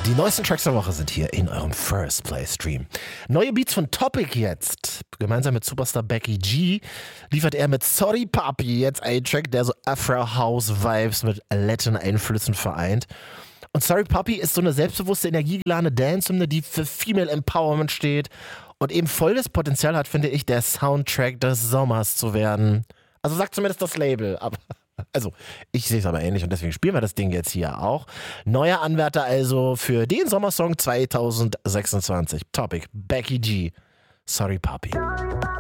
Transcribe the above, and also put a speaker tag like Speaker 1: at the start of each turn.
Speaker 1: Die neuesten Tracks der Woche sind hier in eurem First Play Stream. Neue Beats von Topic jetzt. Gemeinsam mit Superstar Becky G liefert er mit Sorry Papi jetzt einen Track, der so Afro-House-Vibes mit Latin-Einflüssen vereint. Und Sorry Papi ist so eine selbstbewusste, energiegeladene Dance-Hymne, die für Female Empowerment steht und eben voll das Potenzial hat, finde ich, der Soundtrack des Sommers zu werden. Also sagt zumindest das Label, aber... Also, ich sehe es aber ähnlich und deswegen spielen wir das Ding jetzt hier auch. Neuer Anwärter also für den Sommersong 2026. Topic, Becky G. Sorry Papi.